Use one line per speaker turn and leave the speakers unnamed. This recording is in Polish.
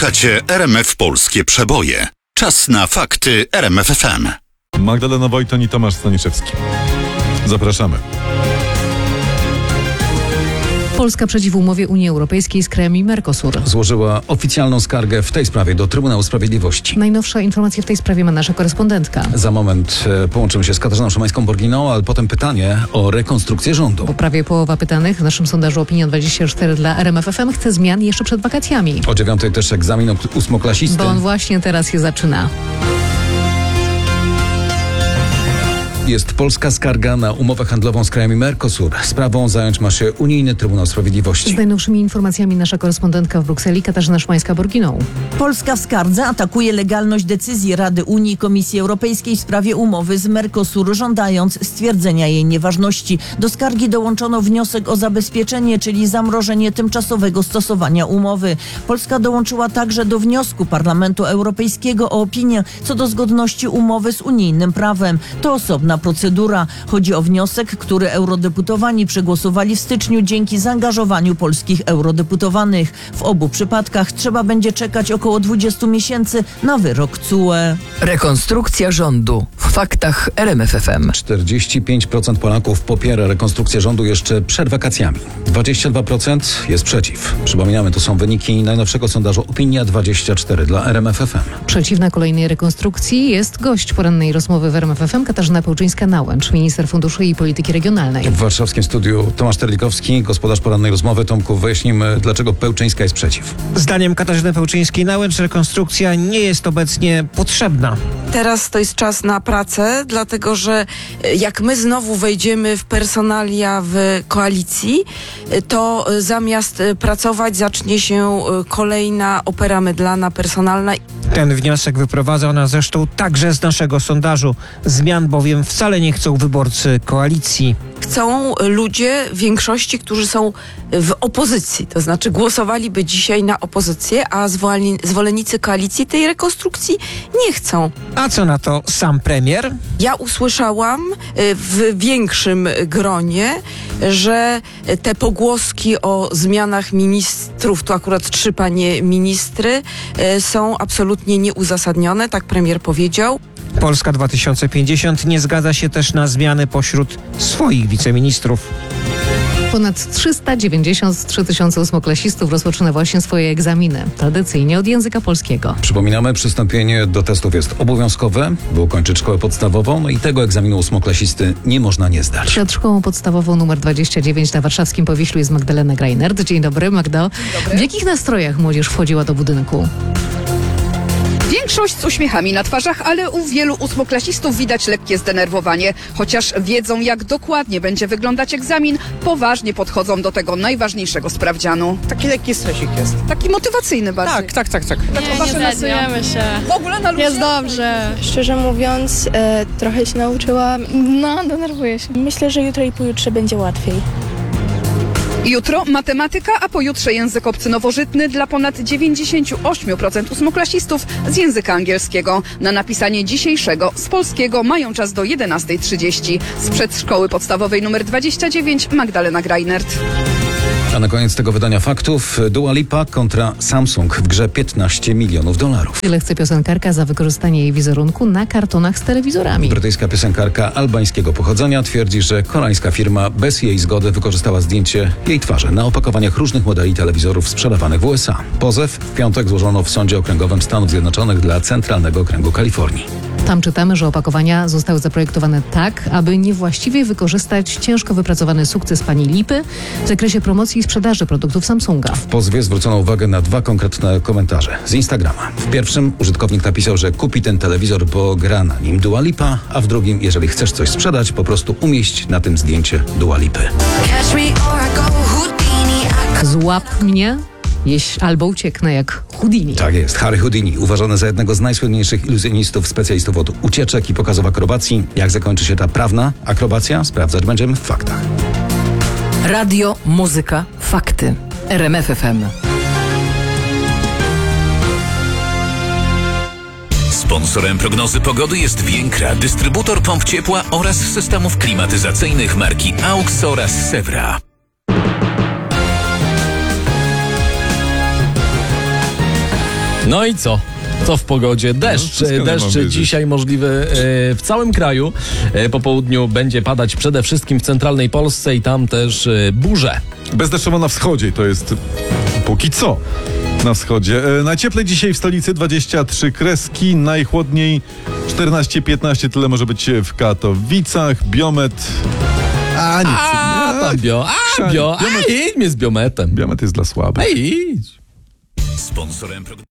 Słuchacie RMF Polskie Przeboje. Czas na fakty RMF FM.
Magdalena Wojton i Tomasz Staniszewski. Zapraszamy.
Polska przeciw umowie Unii Europejskiej z krajami Mercosur.
Złożyła oficjalną skargę w tej sprawie do Trybunału Sprawiedliwości.
Najnowsze informacje w tej sprawie ma nasza korespondentka.
Za moment połączymy się z Katarzyną Szymańską-Borginą, ale potem pytanie o rekonstrukcję rządu.
Bo prawie połowa pytanych w naszym sondażu Opinia24 dla RMF FM chce zmian jeszcze przed wakacjami.
O 9:00 też egzamin ósmoklasisty.
Bo on właśnie teraz się zaczyna.
Jest polska skarga na umowę handlową z krajami Mercosur. Sprawą zająć ma się Unijny Trybunał Sprawiedliwości.
Z najnowszymi informacjami nasza korespondentka w Brukseli Katarzyna Szymańska-Borginą.
Polska w skardze atakuje legalność decyzji Rady Unii i Komisji Europejskiej w sprawie umowy z Mercosur, żądając stwierdzenia jej nieważności. Do skargi dołączono wniosek o zabezpieczenie, czyli zamrożenie tymczasowego stosowania umowy. Polska dołączyła także do wniosku Parlamentu Europejskiego o opinię co do zgodności umowy z unijnym prawem. To osobna procedura. Chodzi o wniosek, który eurodeputowani przegłosowali w styczniu dzięki zaangażowaniu polskich eurodeputowanych. W obu przypadkach trzeba będzie czekać około 20 miesięcy na wyrok TSUE.
Rekonstrukcja rządu. W faktach RMF FM.
45% Polaków popiera rekonstrukcję rządu jeszcze przed wakacjami. 22% jest przeciw. Przypominamy, to są wyniki najnowszego sondażu Opinia24 dla RMF FM.
Przeciwna kolejnej rekonstrukcji jest gość porannej rozmowy w RMF FM Katarzyna Pełczyńska-Nałęcz, minister funduszy i polityki regionalnej.
W warszawskim studiu Tomasz Terlikowski, gospodarz porannej rozmowy. Tomku, wyjaśnijmy, dlaczego Pełczyńska jest przeciw.
Zdaniem Katarzyny Pełczyńskiej-Nałęcz rekonstrukcja nie jest obecnie potrzebna.
Teraz to jest czas na pracę, dlatego że jak my znowu wejdziemy w personalia w koalicji, to zamiast pracować zacznie się kolejna opera mydlana personalna.
Ten wniosek wyprowadza ona zresztą także z naszego sondażu. Zmian bowiem wcale nie chcą wyborcy koalicji.
Chcą ludzie w większości, którzy są w opozycji, to znaczy głosowaliby dzisiaj na opozycję, a zwolennicy koalicji tej rekonstrukcji nie chcą.
A co na to sam premier?
Ja usłyszałam w większym gronie, że te pogłoski o zmianach ministrów, tu akurat 3 panie ministry, są absolutnie nieuzasadnione, tak premier powiedział.
Polska 2050 nie zgadza się też na zmiany pośród swoich wiceministrów.
Ponad 393 tysiące ósmoklasistów rozpoczyna właśnie swoje egzaminy, tradycyjnie od języka polskiego.
Przypominamy, przystąpienie do testów jest obowiązkowe, by ukończyć szkołę podstawową, no i tego egzaminu ósmoklasisty nie można nie zdać.
Przed szkołą podstawową numer 29 na warszawskim Powiślu jest Magdalena Grajnert. Dzień dobry, Magdo.
Dzień dobry.
W jakich nastrojach młodzież wchodziła do budynku?
Większość z uśmiechami na twarzach, ale u wielu ósmoklasistów widać lekkie zdenerwowanie. Chociaż wiedzą, jak dokładnie będzie wyglądać egzamin, poważnie podchodzą do tego najważniejszego sprawdzianu.
Taki lekki stresik jest.
Taki motywacyjny bardziej.
Tak.
Nie stresujemy się.
W ogóle na luzie?
Jest dobrze. Szczerze mówiąc, trochę się nauczyłam. No, denerwuję się. Myślę, że jutro i pojutrze będzie łatwiej.
Jutro matematyka, a pojutrze język obcy nowożytny dla ponad 98% ósmoklasistów z języka angielskiego. Na napisanie dzisiejszego z polskiego mają czas do 11:30. Z przedszkoły podstawowej nr 29 Magdalena Grajnert.
A na koniec tego wydania faktów Dua Lipa kontra Samsung w grze $15 milionów.
Tyle chce piosenkarka za wykorzystanie jej wizerunku na kartonach z telewizorami.
Brytyjska piosenkarka albańskiego pochodzenia twierdzi, że koreańska firma bez jej zgody wykorzystała zdjęcie jej twarzy na opakowaniach różnych modeli telewizorów sprzedawanych w USA. Pozew w piątek złożono w Sądzie Okręgowym Stanów Zjednoczonych dla Centralnego Okręgu Kalifornii.
Tam czytamy, że opakowania zostały zaprojektowane tak, aby niewłaściwie wykorzystać ciężko wypracowany sukces pani Lipy w zakresie promocji i sprzedaży produktów Samsunga.
W pozwie zwrócono uwagę na 2 konkretne komentarze z Instagrama. W pierwszym użytkownik napisał, że kupi ten telewizor, bo gra na nim Dua Lipa, a w drugim, jeżeli chcesz coś sprzedać, po prostu umieść na tym zdjęcie Dua Lipy.
Złap mnie, albo ucieknę jak Houdini.
Tak jest, Harry Houdini, uważany za jednego z najsłynniejszych iluzjonistów, specjalistów od ucieczek i pokazów akrobacji. Jak zakończy się ta prawna akrobacja, sprawdzać będziemy w faktach.
Radio, muzyka, fakty. RMF FM.
Sponsorem prognozy pogody jest Więkra, dystrybutor pomp ciepła oraz systemów klimatyzacyjnych marki AUX oraz Sewra.
No i co? Co w pogodzie? Deszcz dzisiaj możliwy w całym kraju. Po południu będzie padać przede wszystkim w centralnej Polsce i tam też burze.
Bezdeszczowo na wschodzie, to jest póki co na wschodzie. Najcieplej dzisiaj w stolicy 23 kreski, najchłodniej 14-15, tyle może być w Katowicach. Biomet... Idź mnie z Biometem. Biomet jest dla słabych.
Idź.
Sponsorem programu